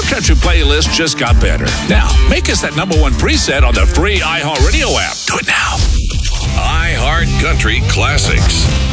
country playlist just got better. Now, make us that #1 preset on the free iHeartRadio app. Do it now. iHeart Country Classics.